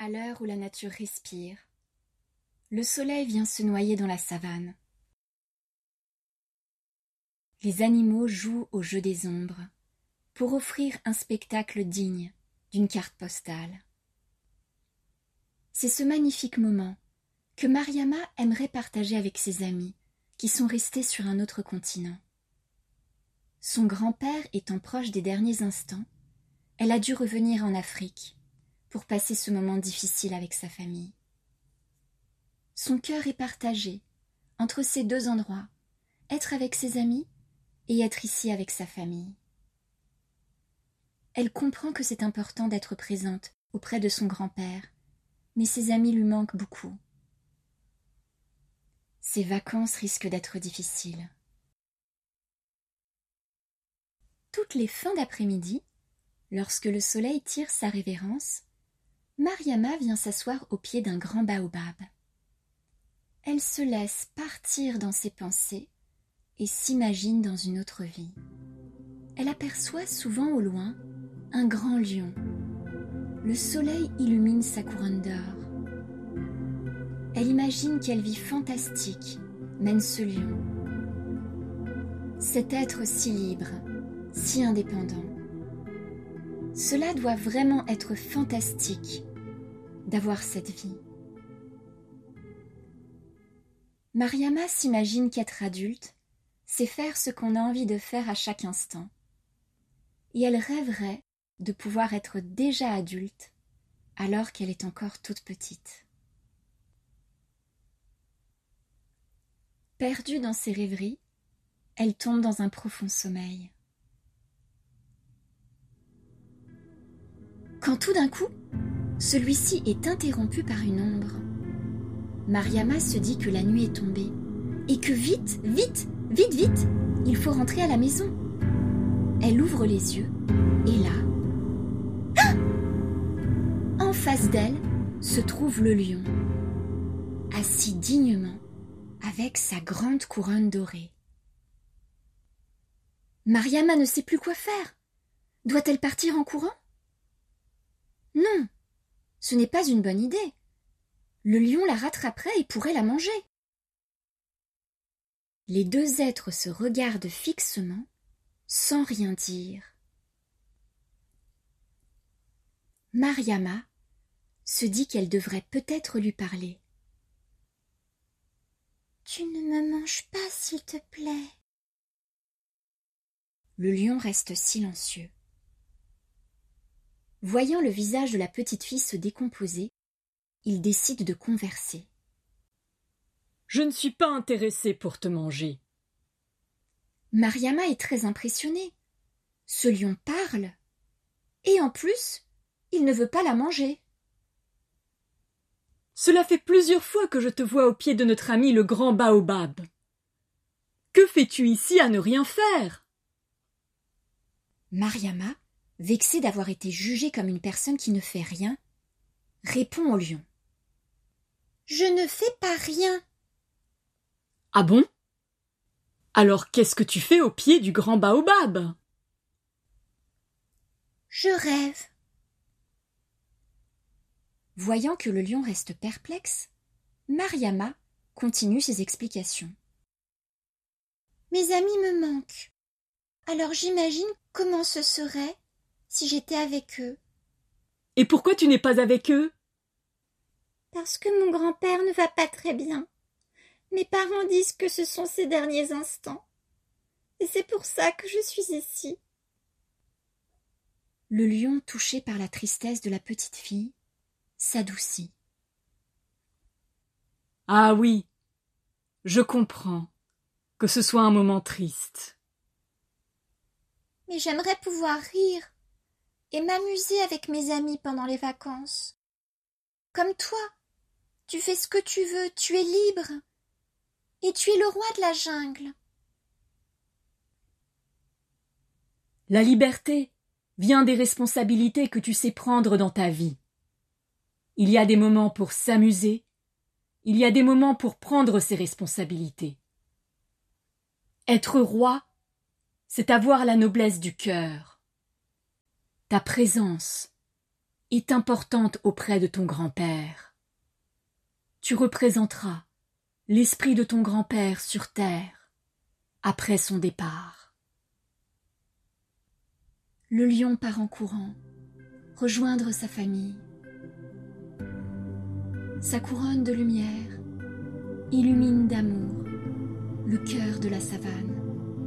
à l'heure où la nature respire. Le soleil vient se noyer dans la savane. Les animaux jouent au jeu des ombres pour offrir un spectacle digne d'une carte postale. C'est ce magnifique moment que Mariama aimerait partager avec ses amis qui sont restés sur un autre continent. Son grand-père étant proche des derniers instants, elle a dû revenir en Afrique pour passer ce moment difficile avec sa famille. Son cœur est partagé entre ces deux endroits, être avec ses amis et être ici avec sa famille. Elle comprend que c'est important d'être présente auprès de son grand-père, mais ses amis lui manquent beaucoup. Ces vacances risquent d'être difficiles. Toutes les fins d'après-midi, lorsque le soleil tire sa révérence, Mariama vient s'asseoir au pied d'un grand baobab. Elle se laisse partir dans ses pensées et s'imagine dans une autre vie. Elle aperçoit souvent au loin un grand lion. Le soleil illumine sa couronne d'or. Elle imagine quelle vie fantastique mène ce lion. Cet être si libre, si indépendant. Cela doit vraiment être fantastique d'avoir cette vie. Mariama s'imagine qu'être adulte, c'est faire ce qu'on a envie de faire à chaque instant. Et elle rêverait de pouvoir être déjà adulte alors qu'elle est encore toute petite. Perdue dans ses rêveries, elle tombe dans un profond sommeil. Quand tout d'un coup, celui-ci est interrompu par une ombre. Mariama se dit que la nuit est tombée et que vite, il faut rentrer à la maison. Elle ouvre les yeux et là, en face d'elle se trouve le lion, assis dignement avec sa grande couronne dorée. Mariama ne sait plus quoi faire. Doit-elle partir en courant ? Non, ce n'est pas une bonne idée. Le lion la rattraperait et pourrait la manger. Les deux êtres se regardent fixement, sans rien dire. Mariama se dit qu'elle devrait peut-être lui parler. « Tu ne me manges pas, s'il te plaît. » Le lion reste silencieux. Voyant le visage de la petite fille se décomposer, il décide de converser. « Je ne suis pas intéressé pour te manger. » Mariama est très impressionnée. Ce lion parle. Et en plus, il ne veut pas la manger. « Cela fait plusieurs fois que je te vois au pied de notre ami le grand baobab. Que fais-tu ici à ne rien faire ?» Mariama, vexée d'avoir été jugée comme une personne qui ne fait rien, répond au lion. « Je ne fais pas rien. » « Ah bon ? Alors qu'est-ce que tu fais au pied du grand baobab ? » ?»« Je rêve. » Voyant que le lion reste perplexe, Mariama continue ses explications. « Mes amis me manquent. Alors j'imagine comment ce serait si j'étais avec eux. »« Et pourquoi tu n'es pas avec eux ? » ?»« Parce que mon grand-père ne va pas très bien. Mes parents disent que ce sont ses derniers instants. Et c'est pour ça que je suis ici. » Le lion, touché par la tristesse de la petite fille, s'adoucit. « Ah oui, je comprends que ce soit un moment triste. » « Mais j'aimerais pouvoir rire et m'amuser avec mes amis pendant les vacances. Comme toi, tu fais ce que tu veux, tu es libre. Et tu es le roi de la jungle. » La liberté vient des responsabilités que tu sais prendre dans ta vie. Il y a des moments pour s'amuser, il y a des moments pour prendre ses responsabilités. Être roi, c'est avoir la noblesse du cœur. Ta présence, est importante auprès de ton grand-père. Tu représenteras l'esprit de ton grand-père sur terre après son départ. Le lion part en courant, rejoindre sa famille. Sa couronne de lumière illumine d'amour le cœur de la savane.